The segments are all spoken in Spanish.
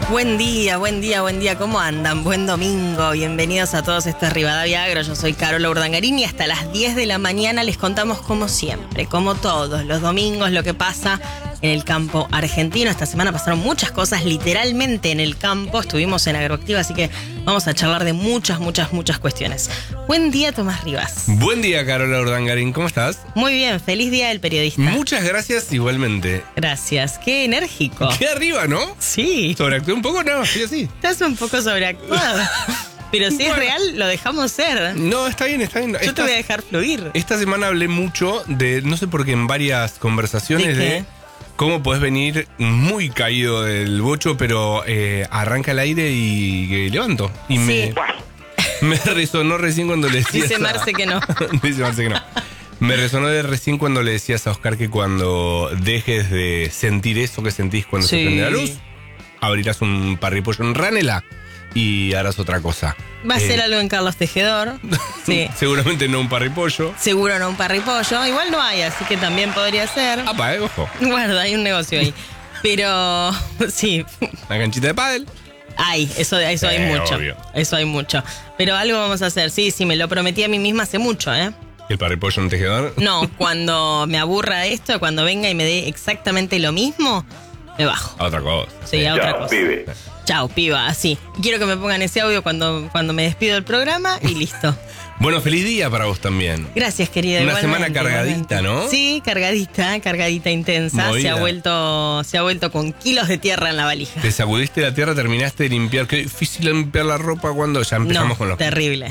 Buen día, buen día, buen día. ¿Cómo andan? Buen domingo. Bienvenidos a todos. Esto es Rivadavia Agro. Yo soy Carola Urdangarín y hasta las 10 de la mañana les contamos como siempre, como todos los domingos, lo que pasa en el campo argentino. Esta semana pasaron muchas cosas literalmente en el campo. Estuvimos en Agroactiva, así que vamos a charlar de muchas cuestiones. Buen día, Tomás Rivas. Buen día, Carola Urdangarín. ¿Cómo estás? Muy bien, feliz día del periodista. Muchas gracias igualmente. Gracias, qué enérgico. Qué arriba, ¿no? Sí. ¿Sobreactué un poco? No, sí, así. Estás un poco sobreactuado. Pero si es real, lo dejamos ser. No, está bien, está bien. Yo te voy a dejar fluir. Esta semana hablé mucho de, no sé por qué, en varias conversaciones ¿De qué? cómo podés venir muy caído del bocho, pero arranca el aire y levanto. Y Sí. me resonó recién cuando le decías... Dice Marce que no. Dice Marce que no. Me resonó de recién cuando le decías a Oscar que cuando dejes de sentir eso que sentís cuando se Sí. prende la luz, abrirás un parripollo en Ranela y harás otra cosa. Va a ser algo en Carlos Tejedor. Sí. Seguramente no un parripollo. Seguro no un parripollo. Igual no hay, así que también podría ser. Apa, ojo. Guarda, hay un negocio ahí. Pero sí, Una canchita de pádel. hay, eso hay mucho. Obvio. Eso hay mucho. Pero algo vamos a hacer. Sí, me lo prometí a mí misma hace mucho, ¿eh? El parripollo en tejedor. No, cuando me aburra esto, cuando venga y me dé exactamente lo mismo, me bajo. A otra cosa. Sí, a otra cosa. Pibe. Chao, piba, así. Quiero que me pongan ese audio cuando me despido del programa y listo. Bueno, feliz día para vos también. Gracias, querida. Una igualmente, semana cargadita, igualmente. ¿no? Sí, cargadita intensa. Movida. Se ha vuelto con kilos de tierra en la valija. Te sacudiste la tierra, terminaste de limpiar. Qué difícil limpiar la ropa cuando ya empezamos con los... terrible.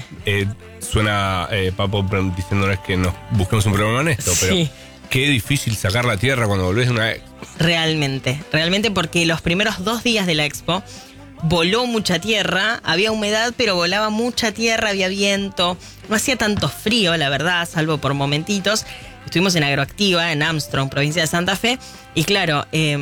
Suena Papo diciéndoles que nos busquemos un problema en esto, pero Sí. qué difícil sacar la tierra cuando volvés de una... Realmente porque los primeros 2 días de la expo voló mucha tierra, había humedad, pero volaba mucha tierra, había viento, no hacía tanto frío, la verdad, salvo por momentitos. Estuvimos en Agroactiva, en Armstrong, provincia de Santa Fe, y claro,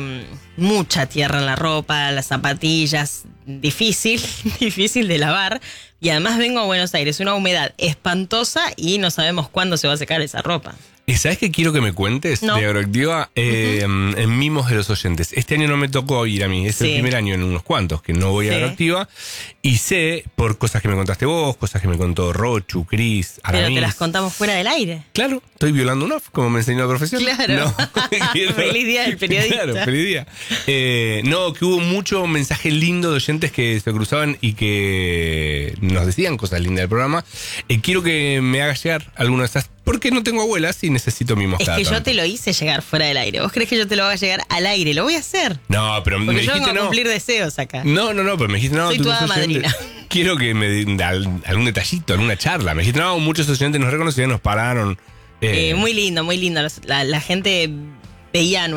mucha tierra en la ropa, las zapatillas, difícil de lavar. Y además vengo a Buenos Aires, una humedad espantosa y no sabemos cuándo se va a secar esa ropa. ¿Y sabes qué quiero que me cuentes No. de Agroactiva? En mimos de los oyentes. Este año no me tocó ir a mí, es Sí. el primer año en unos cuantos que no voy a Sí. Agroactiva. Y sé, por cosas que me contaste vos, cosas que me contó Rochu, Cris, Pero Aramis. te las contamos fuera del aire. Claro, estoy violando un off, como me enseñó la profesión. Claro. No, Feliz día del periodista. Claro, feliz día. No, que hubo mucho mensaje lindo de oyentes que se cruzaban y que nos decían cosas lindas del programa. Quiero que me hagas llegar alguna de esas, porque no tengo abuelas y necesito mimos Es cada que yo tanto. te lo hice llegar fuera del aire. ¿Vos crees que yo te lo haga llegar al aire? Lo voy a hacer. No, pero me Porque yo vengo dijiste a no. cumplir deseos acá. No, pero me dijiste no. Soy tú tu sos hada oyente. madrina. Quiero que me den algún detallito, alguna charla. Me dijiste no, muchos oyentes nos reconocían, nos pararon. Muy lindo. La gente veía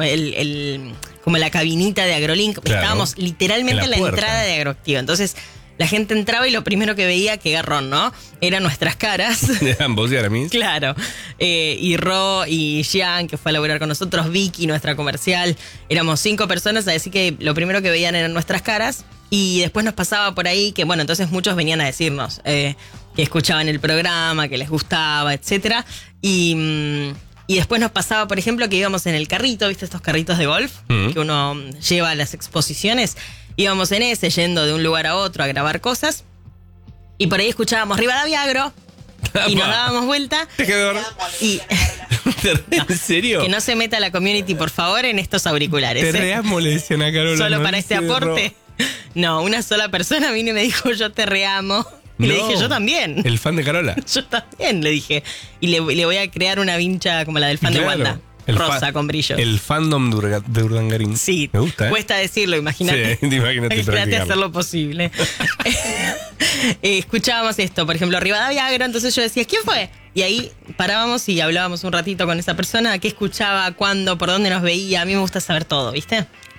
como la cabinita de AgroLink. Claro. Estábamos literalmente en En la la puerta. entrada de Agroactiva. Entonces la gente entraba y lo primero que veía, que garrón, ¿no? Eran nuestras caras. Vos y Aramis. Claro, y Ro y Jean, que fue a laburar con nosotros, Vicky, nuestra comercial, éramos 5 personas, así que lo primero que veían eran nuestras caras, y después nos pasaba por ahí que, bueno, entonces muchos venían a decirnos que escuchaban el programa, que les gustaba, etcétera, y después nos pasaba, por ejemplo, que íbamos en el carrito, ¿viste? Estos carritos de golf que uno lleva a las exposiciones, íbamos en ese, yendo de un lugar a otro a grabar cosas, y por ahí escuchábamos Rivadavia Agro, y nos dábamos vuelta. Tejedor. Y ¿En serio? que no se meta la community, por favor, en estos auriculares. Te reamo, le decían a Carola. Solo no para este cierro. aporte. No, una sola persona vino y me dijo, yo te reamo. Y le No. dije, yo también. El fan de Carola. Yo también, le dije. Y le voy a crear una vincha como la del fan de Claro. Wanda. El Rosa, fa- con brillo. El fandom de Urdangarín. Sí, Me gusta, ¿eh? cuesta decirlo, imagínate. Sí, imagínate Imagínate practicarlo. hacer lo posible. Escuchábamos esto, por ejemplo, Rivadavia Agro, entonces yo decía, ¿quién fue? Y ahí parábamos y hablábamos un ratito con esa persona, qué escuchaba, cuándo, por dónde nos veía. A mí me gusta saber todo, ¿viste?